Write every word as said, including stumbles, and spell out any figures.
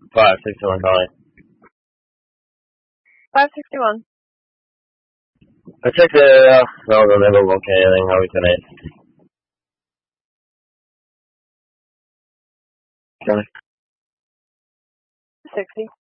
five sixty-one calling. five sixty-one. I checked the area. No, they'll never walk anything. How we tonight? Johnny. sixty.